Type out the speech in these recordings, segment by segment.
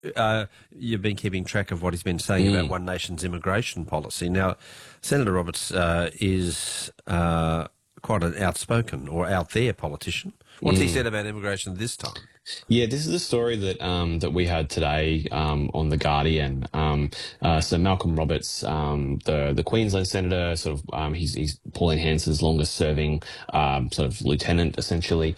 you've been keeping track of what he's been saying about One Nation's immigration policy. Now, Senator Roberts is quite an outspoken or out there politician. What's he said about immigration this time? Yeah, this is a story that that we had today on The Guardian. So Malcolm Roberts, the Queensland senator, he's Pauline Hanson's longest serving sort of lieutenant, essentially.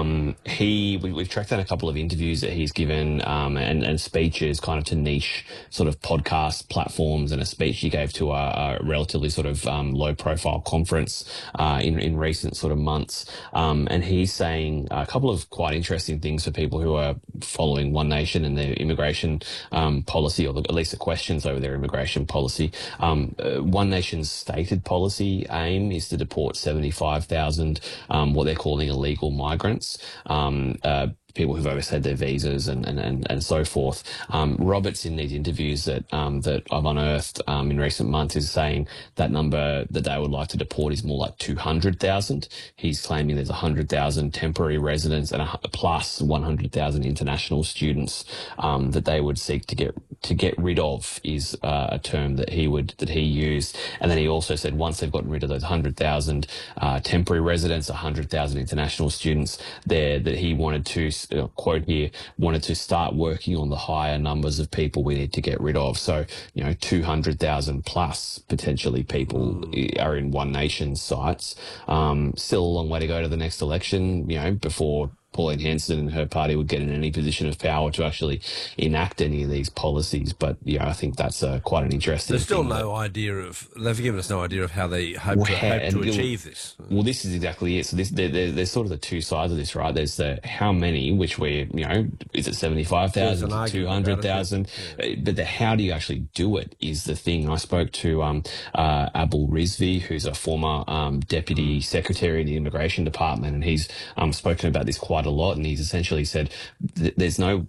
We've tracked down a couple of interviews that he's given and speeches kind of to niche sort of podcast platforms, and a speech he gave to a relatively sort of low profile conference in recent sort of months. And he's saying a couple of quite interesting things for people who are following One Nation and their immigration policy, or at least the questions over their immigration policy. One Nation's stated policy aim is to deport 75,000 what they're calling illegal migrants. People who've overstayed their visas and so forth. Roberts, in these interviews that I've unearthed in recent months, is saying that number that they would like to deport is more like 200,000. He's claiming there's 100,000 temporary residents and plus 100,000 international students that they would seek to get rid of, is a term that he used. And then he also said once they've gotten rid of those 100,000 temporary residents, 100,000 international students, that he wanted to, quote here, wanted to start working on the higher numbers of people we need to get rid of. So, 200,000 plus potentially people are in One Nation's sights. Still a long way to go to the next election, before Pauline Hanson and her party would get in any position of power to actually enact any of these policies. But, I think that's quite an interesting There's still thing. They've given us no idea of how they hope to achieve this. Well, this is exactly it. So there's sort of the two sides of this, right? There's the how many, which is it 75,000, 200,000? But the how do you actually do it is the thing. I spoke to Abul Rizvi, who's a former deputy secretary in the immigration department, and he's spoken about this quite a lot, and he's essentially said there's no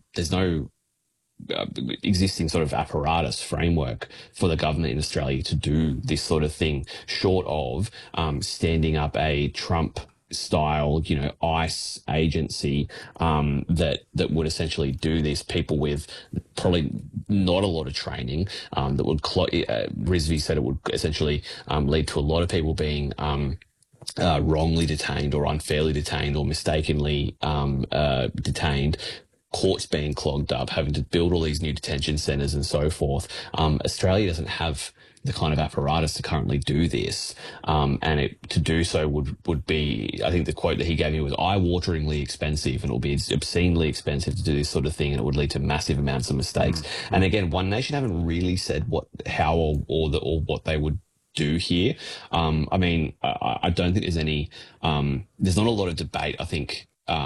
existing sort of apparatus framework for the government in Australia to do this sort of thing, short of standing up a Trump style, ICE agency that would essentially do this. People with probably not a lot of training that would. Rizvi said it would essentially lead to a lot of people being wrongly detained or unfairly detained or mistakenly detained, courts being clogged up, having to build all these new detention centres and so forth. Australia doesn't have the kind of apparatus to currently do this, and to do so would be, I think the quote that he gave me was eye-wateringly expensive, and it will be obscenely expensive to do this sort of thing, and it would lead to massive amounts of mistakes. And again, One Nation haven't really said how or what they would do here. I don't think there's any. There's not a lot of debate, I think.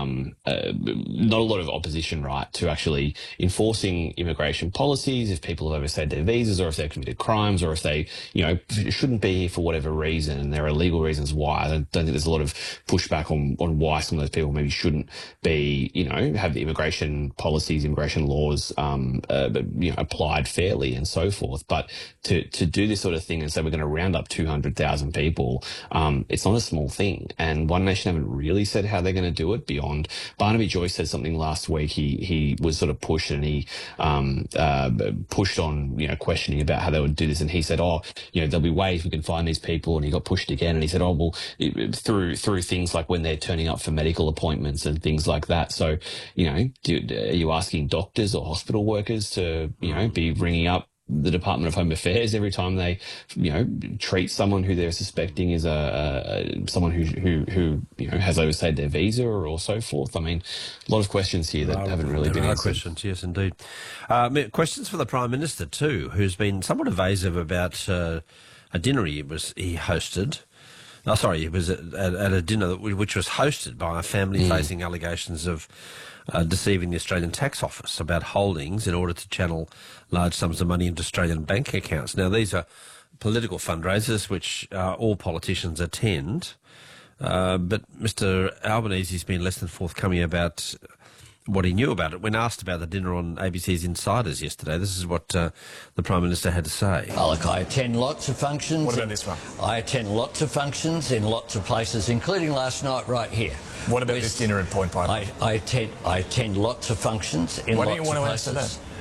Not a lot of opposition, right, to actually enforcing immigration policies if people have overstayed their visas, or if they've committed crimes, or if they, shouldn't be here for whatever reason, and there are legal reasons why. I don't think there's a lot of pushback on why some of those people maybe shouldn't be, have the immigration policies, immigration laws, applied fairly and so forth. But to do this sort of thing and say we're going to round up 200,000 people, it's not a small thing. And One Nation haven't really said how they're going to do it. Beyond, Barnaby Joyce said something last week. He was sort of pushed, and he pushed on questioning about how they would do this, and he said, there'll be ways we can find these people, and he got pushed again, and he said, through things like when they're turning up for medical appointments and things like that. So are you asking doctors or hospital workers to be ringing up the Department of Home Affairs every time they, treat someone who they're suspecting is someone who has overstayed their visa or so forth? I mean, a lot of questions here that haven't really been answered. Questions, yes, indeed. Questions for the Prime Minister too, who's been somewhat evasive about a dinner he hosted. No, sorry, he was at a dinner which was hosted by a family facing allegations of deceiving the Australian Tax Office about holdings in order to channel large sums of money into Australian bank accounts. Now, these are political fundraisers which all politicians attend, but Mr Albanese's been less than forthcoming about what he knew about it. When asked about the dinner on ABC's Insiders yesterday, this is what the Prime Minister had to say. Oh, look, I attend lots of functions. What about this one? I attend lots of functions in lots of places, including last night right here. What about this dinner at Point Piper? I attend lots of functions in lots of places. Why don't you want to answer that?